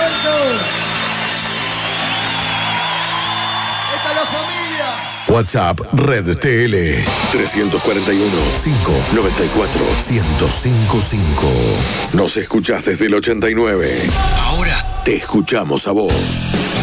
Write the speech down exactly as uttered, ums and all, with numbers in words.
¡Esta es la familia! WhatsApp Red T L tres cuatro uno, cinco nueve cuatro, uno cero cinco cinco. Nos escuchás desde el ochenta y nueve. Ahora te escuchamos a vos.